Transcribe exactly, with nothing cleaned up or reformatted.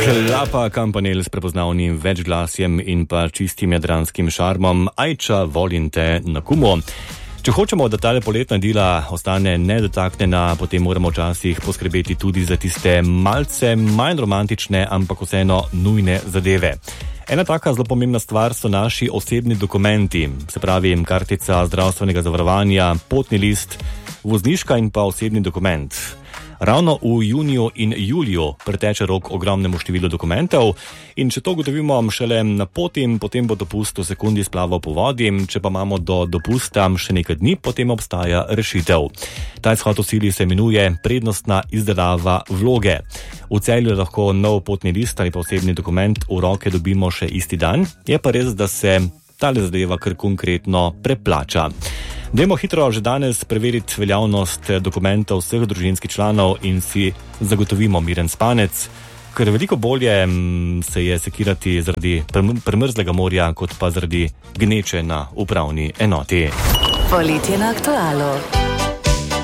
Lapa Campanel s prepoznavnim večglasjem in pa čistim jadranskim šarmom. Ajča, volim te na kumo. Če hočemo, da tale poletna idila ostane nedotaknjena, potem moramo včasih poskrbeti tudi za tiste malce manj romantične, ampak vseeno nujne zadeve. Ena taka zelo pomembna stvar so naši osebni dokumenti, se pravi kartica zdravstvenega zavarovanja, potni list, vozniška in pa osebni dokument. Ravno v juniju in juliju preteče rok ogromnemu številu dokumentov in če to ugotovimo šele na poti, potem bo dopust v sekundi splaval po vodi, če pa imamo do dopusta še nekaj dni, potem obstaja rešitev. Ta izhod v sili se imenuje prednostna izdelava vloge. V Celju lahko nov potni list ali pa osebni dokument v roke dobimo še isti dan, je pa res, da se tale zadeva kar konkretno preplača. Dajmo hitro že danes preveriti veljavnost dokumentov vseh družinskih članov in si zagotovimo miren spanec, ker veliko bolje se je sekirati zaradi premrzlega morja, kot pa zaradi gneče na upravni enoti. Poletje na aktualu.